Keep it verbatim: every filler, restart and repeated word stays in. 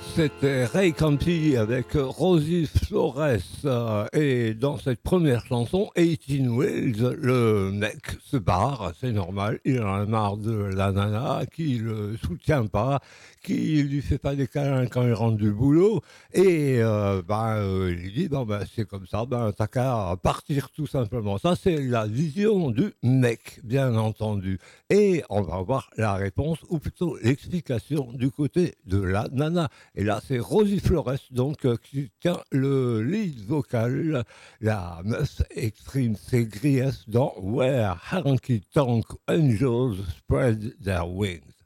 C'était Ray Campi avec Rosie Flores euh, et dans cette première chanson, eighteen Wheels, le mec se barre, c'est normal, il en a marre de la nana qui le soutient pas, qui lui fait pas des câlins quand il rentre du boulot et euh, ben, euh, il lui dit bon ben c'est comme ça, ben t'as qu'à partir tout simplement. Ça c'est la vision du mec, bien entendu. Et on va voir la réponse ou plutôt l'explication du côté de la nana. Et là, c'est Rosie Flores, donc, euh, qui tient le lead vocal. La meuf exprime ses griefs dans Where Hanky Tonk Angels Spread Their Wings.